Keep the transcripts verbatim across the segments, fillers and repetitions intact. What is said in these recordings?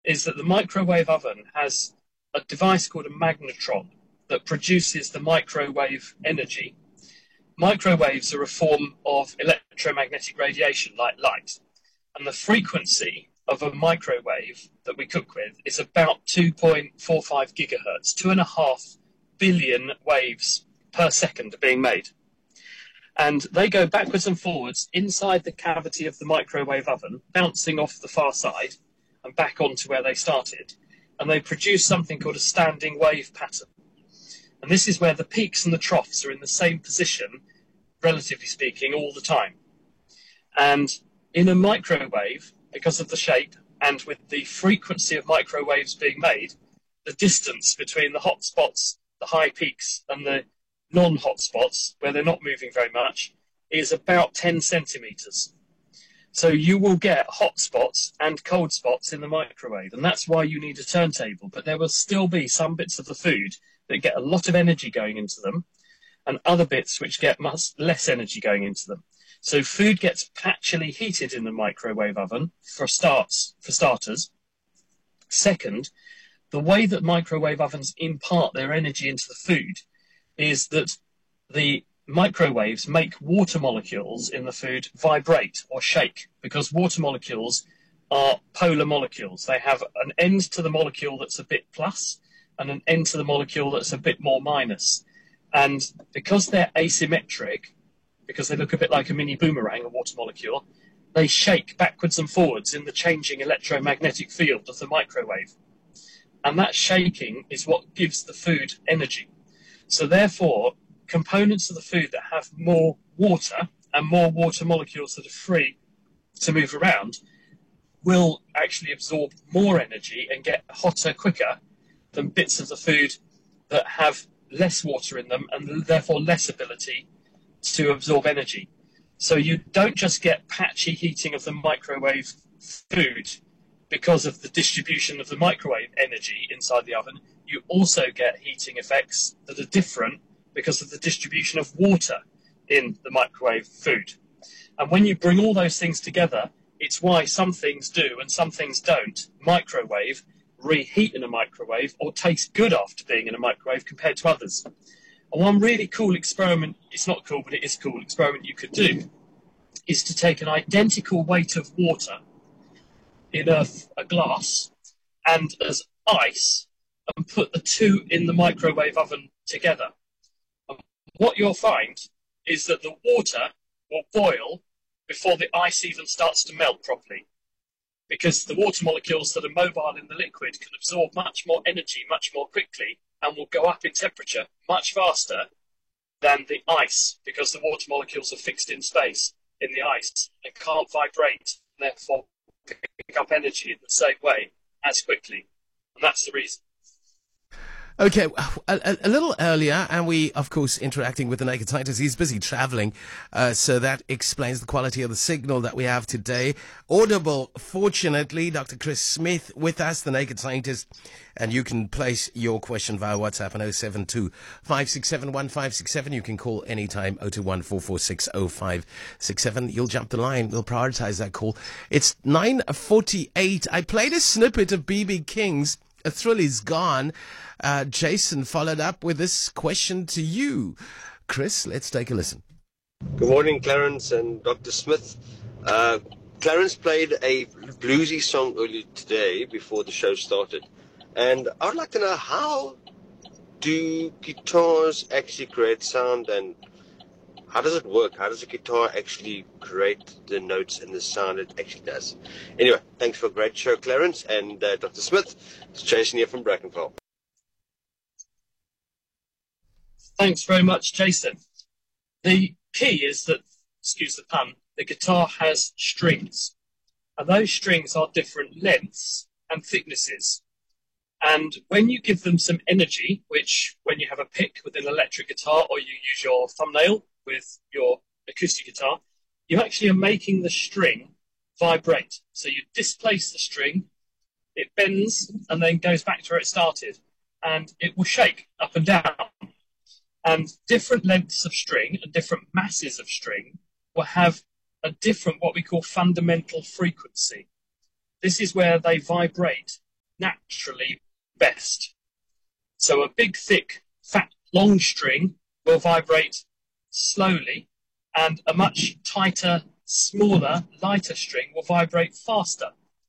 is that the microwave oven has a device called a magnetron that produces the microwave energy. Microwaves are a form of electromagnetic radiation like light, and the frequency of a microwave that we cook with is about two point four five gigahertz, two and a half billion waves per second are being made. And they go backwards and forwards inside the cavity of the microwave oven, bouncing off the far side and back onto where they started. And they produce something called a standing wave pattern. And this is where the peaks and the troughs are in the same position, relatively speaking, all the time. And in a microwave, because of the shape and with the frequency of microwaves being made, the distance between the hot spots, the high peaks, and the non-hot spots, where they're not moving very much, is about ten centimetres. So you will get hot spots and cold spots in the microwave, and that's why you need a turntable. But there will still be some bits of the food that get a lot of energy going into them, and other bits which get much less energy going into them. So food gets patchily heated in the microwave oven for starts, for starters. Second, the way that microwave ovens impart their energy into the food is that the microwaves make water molecules in the food vibrate or shake, because water molecules are polar molecules. They have an end to the molecule that's a bit plus and an end to the molecule that's a bit more minus. And because they're asymmetric, because they look a bit like a mini boomerang, a water molecule, they shake backwards and forwards in the changing electromagnetic field of the microwave. And that shaking is what gives the food energy. So therefore, components of the food that have more water and more water molecules that are free to move around will actually absorb more energy and get hotter quicker than bits of the food that have less water in them and therefore less ability to absorb energy. So you don't just get patchy heating of the microwave food because of the distribution of the microwave energy inside the oven. You also get heating effects that are different because of the distribution of water in the microwave food. And when you bring all those things together, it's why some things do and some things don't microwave, reheat in a microwave, or taste good after being in a microwave compared to others. And one really cool experiment, it's not cool, but it is a cool experiment you could do, is to take an identical weight of water in a, a glass and as ice and put the two in the microwave oven together. And what you'll find is that the water will boil before the ice even starts to melt properly, because the water molecules that are mobile in the liquid can absorb much more energy much more quickly and will go up in temperature much faster than the ice, because the water molecules are fixed in space in the ice and can't vibrate, and therefore pick up energy in the same way as quickly. And that's the reason. Okay, a, a little earlier, and we, of course, interacting with the Naked Scientist. He's busy traveling, uh, so that explains the quality of the signal that we have today. Audible, fortunately, Doctor Chris Smith with us, the Naked Scientist, and you can place your question via WhatsApp on oh seven two, five six seven, one five six seven. You can call anytime, oh two one, four four six, oh five six seven. You'll jump the line. We'll prioritize that call. It's nine forty-eight. I played a snippet of B B King's A Thrill Is Gone. Uh, Jason followed up with this question to you. Chris, let's take a listen. Good morning, Clarence and Doctor Smith. Uh, Clarence played a bluesy song earlier today before the show started. And I would like to know, how do guitars actually create sound, and how does it work? How does a guitar actually create the notes and the sound it actually does? Anyway, thanks for a great show, Clarence and uh, Doctor Smith. It's Jason here from Brackenfell. Thanks very much, Jason. The key is that, excuse the pun, the guitar has strings. And those strings are different lengths and thicknesses. And when you give them some energy, which when you have a pick with an electric guitar or you use your thumbnail with your acoustic guitar, you actually are making the string vibrate. So you displace the string, it bends and then goes back to where it started, and it will shake up and down. And different lengths of string and different masses of string will have a different, what we call fundamental frequency. This is where they vibrate naturally best. So a big, thick, fat, long string will vibrate slowly, and a much tighter, smaller, lighter string will vibrate faster.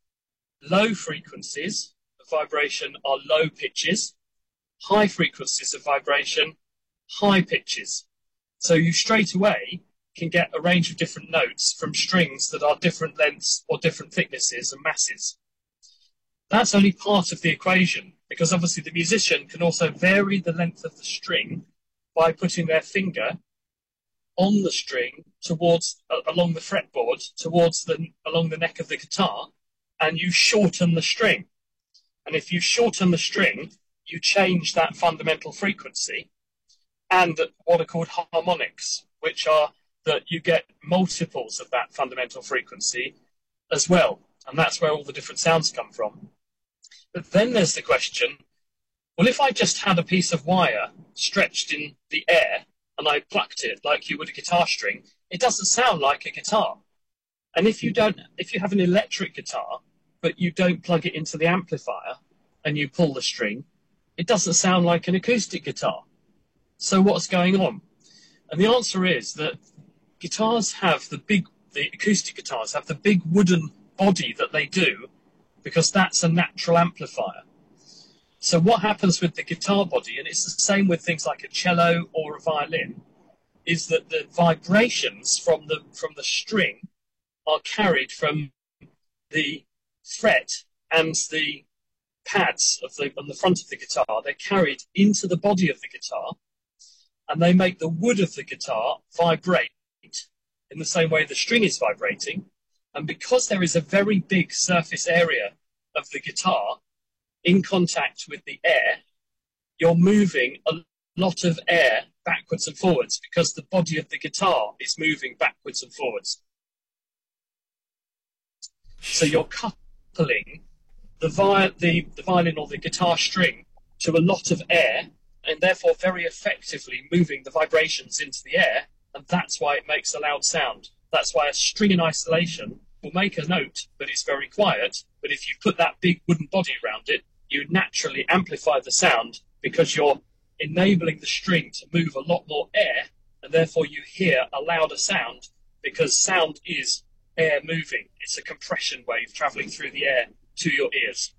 Low frequencies of vibration are low pitches. High frequencies of vibration, high pitches. So you straight away can get a range of different notes from strings that are different lengths or different thicknesses and masses. That's only part of the equation, because obviously the musician can also vary the length of the string by putting their finger on the string towards uh, along the fretboard towards the along the neck of the guitar, and you shorten the string. And if you shorten the string, you change that fundamental frequency, and what are called harmonics, which are that you get multiples of that fundamental frequency as well. And that's where all the different sounds come from. But then there's the question, well, if I just had a piece of wire stretched in the air and I plucked it like you would a guitar string, it doesn't sound like a guitar. And if you don't, if you have an electric guitar, but you don't plug it into the amplifier and you pull the string, it doesn't sound like an acoustic guitar. So what's going on? And the answer is that guitars have the big, the acoustic guitars have the big wooden body that they do because that's a natural amplifier. So what happens with the guitar body, and it's the same with things like a cello or a violin, is that the vibrations from the from the string are carried from the fret and the pads of the on the front of the guitar. They're carried into the body of the guitar, and they make the wood of the guitar vibrate in the same way the string is vibrating. And because there is a very big surface area of the guitar in contact with the air, you're moving a lot of air backwards and forwards because the body of the guitar is moving backwards and forwards. So you're coupling the, vi- the, the violin or the guitar string to a lot of air, and therefore very effectively moving the vibrations into the air, and that's why it makes a loud sound. That's why a string in isolation will make a note, but it's very quiet. But if you put that big wooden body around it, you naturally amplify the sound because you're enabling the string to move a lot more air, and therefore you hear a louder sound because sound is air moving. It's a compression wave traveling through the air to your ears.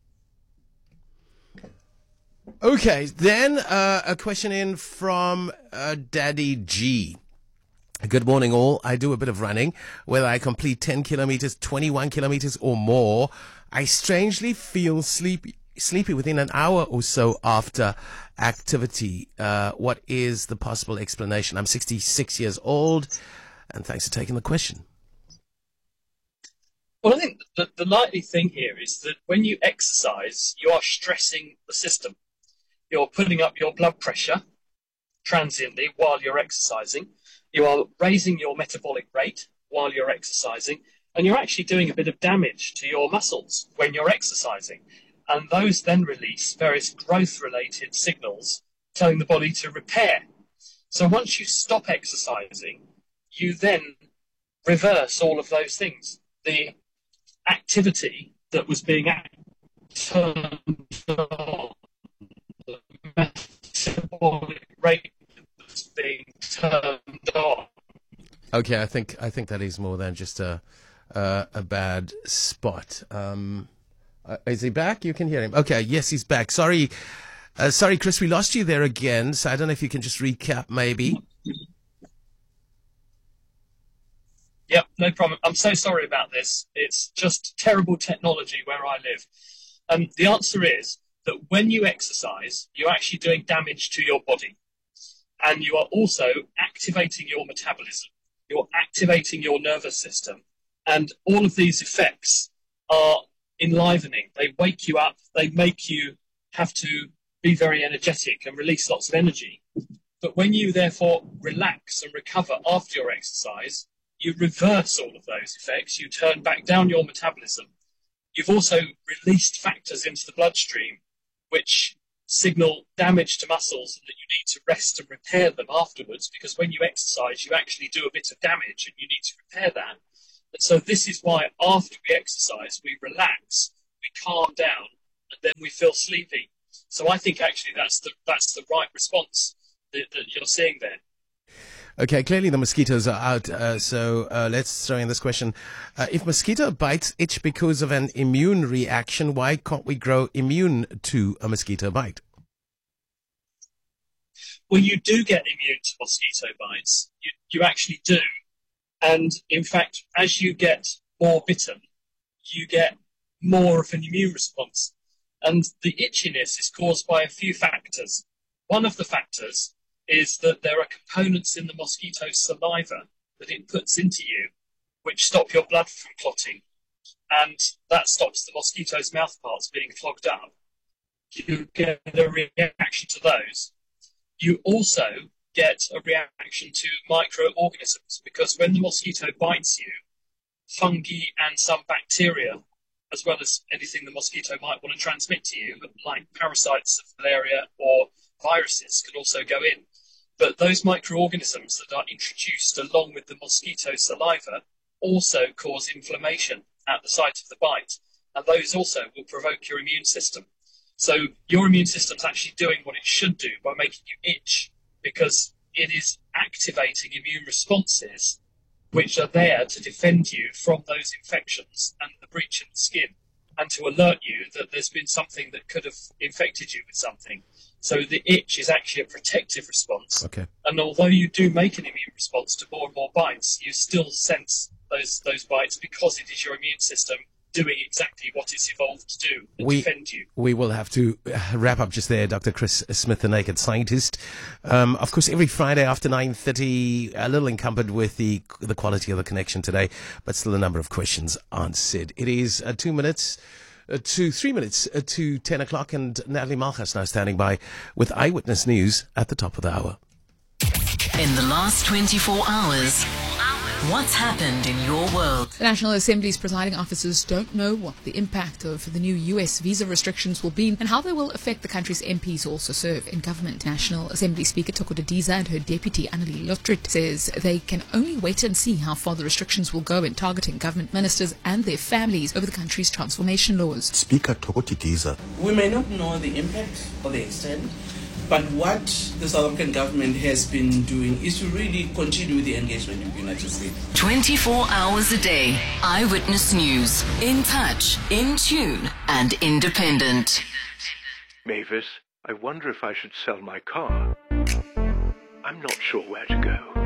Okay, then uh, a question in from uh, Daddy G. Good morning, all. I do a bit of running. Whether I complete ten kilometers, twenty-one kilometers or more, I strangely feel sleepy, sleepy within an hour or so after activity. Uh, what is the possible explanation? I'm sixty-six years old, and thanks for taking the question. Well, I think the, the likely thing here is that when you exercise, you are stressing the system. You're putting up your blood pressure transiently while you're exercising. You are raising your metabolic rate while you're exercising, and you're actually doing a bit of damage to your muscles when you're exercising. And those then release various growth-related signals telling the body to repair. So once you stop exercising, you then reverse all of those things. The activity that was being turned on, the metabolic rate that was being turned on. Okay, I think I think that is more than just a uh, a bad spot. Um, uh, is he back? You can hear him. Okay, yes, he's back. Sorry, uh, sorry, Chris, we lost you there again. So I don't know if you can just recap, maybe. Yep, no problem. I'm so sorry about this. It's just terrible technology where I live. Um, the answer is that when you exercise, you're actually doing damage to your body. And you are also activating your metabolism. You're activating your nervous system. And all of these effects are enlivening. They wake you up. They make you have to be very energetic and release lots of energy. But when you therefore relax and recover after your exercise, you reverse all of those effects. You turn back down your metabolism. You've also released factors into the bloodstream which signal damage to muscles and that you need to rest and repair them afterwards, because when you exercise, you actually do a bit of damage and you need to repair that. And so this is why after we exercise, we relax, we calm down, and then we feel sleepy. So I think actually that's the that's the right response that, that you're seeing there. Okay, clearly the mosquitoes are out, uh, so uh, let's throw in this question. Uh, if mosquito bites itch because of an immune reaction, why can't we grow immune to a mosquito bite? Well, you do get immune to mosquito bites. You, you actually do. And in fact, as you get more bitten, you get more of an immune response. And the itchiness is caused by a few factors. One of the factors is that there are components in the mosquito's saliva that it puts into you which stop your blood from clotting, and that stops the mosquito's mouthparts being clogged up. You get a reaction to those. You also get a reaction to microorganisms, because when the mosquito bites you, fungi and some bacteria, as well as anything the mosquito might want to transmit to you, like parasites of malaria or viruses, can also go in. But those microorganisms that are introduced along with the mosquito saliva also cause inflammation at the site of the bite, and those also will provoke your immune system. So your immune system's actually doing what it should do by making you itch, because it is activating immune responses which are there to defend you from those infections and the breach in the skin, and to alert you that there's been something that could have infected you with something. So the itch is actually a protective response. Okay. And although you do make an immune response to more and more bites, you still sense those those bites because it is your immune system doing exactly what it's evolved to do, and we, defend you. We will have to wrap up just there, Doctor Chris Smith, the Naked Scientist. Um, of course, every Friday after nine thirty, a little encumbered with the the quality of the connection today, but still a number of questions answered. It is uh, two minutes... Uh, to three minutes uh, to ten o'clock, and Natalie Malchus now standing by with Eyewitness News at the top of the hour. In the last twenty-four hours, what's happened in your world? The National Assembly's presiding officers don't know what the impact of the new U S visa restrictions will be and how they will affect the country's M Ps who also serve in government. National Assembly Speaker Toko Didiza and her deputy Annelie Lottrit says they can only wait and see how far the restrictions will go in targeting government ministers and their families over the country's transformation laws. Speaker Toko Didiza. We may not know the impact or the extent, but what the South African government has been doing is to really continue the engagement with the United States. twenty-four hours a day. Eyewitness News. In touch, in tune, and independent. Mavis, I wonder if I should sell my car. I'm not sure where to go.